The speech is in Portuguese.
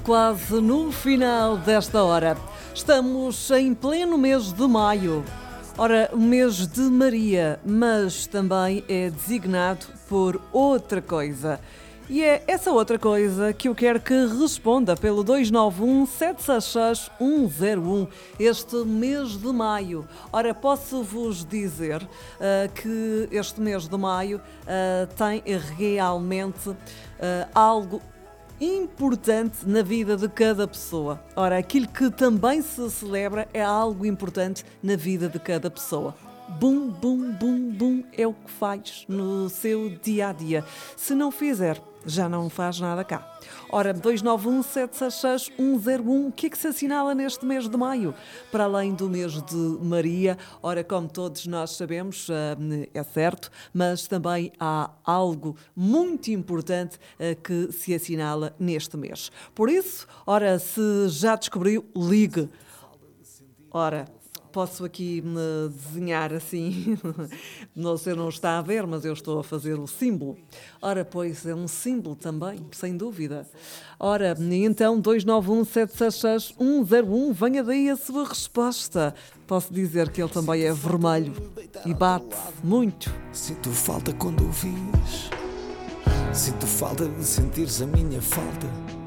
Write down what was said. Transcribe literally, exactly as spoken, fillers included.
Quase no final desta hora. Estamos em pleno mês de maio. Ora, o mês de Maria, mas também é designado por outra coisa. E é essa outra coisa que eu quero que responda pelo dois nove um, sete seis seis, um zero um, este mês de maio. Ora, posso-vos dizer uh, que este mês de maio uh, tem realmente uh, algo importante na vida de cada pessoa. Ora, aquilo que também se celebra é algo importante na vida de cada pessoa. Bum, bum, bum, bum é o que faz no seu dia-a-dia. Se não fizer, já não faz nada cá. Ora, dois nove um, sete seis seis, um zero um, o que é que se assinala neste mês de maio? Para além do mês de Maria, ora, como todos nós sabemos, é certo, mas também há algo muito importante que se assinala neste mês. Por isso, ora, se já descobriu, ligue. Ora, posso aqui me desenhar assim, não sei, não está a ver, mas eu estou a fazer o símbolo. Ora, pois, é um símbolo também, sem dúvida. Ora, então, dois nove um, sete seis seis, um zero um, venha daí a sua resposta. Posso dizer que ele também é vermelho e bate muito. Sinto falta quando o vis, sinto falta de sentires a minha falta.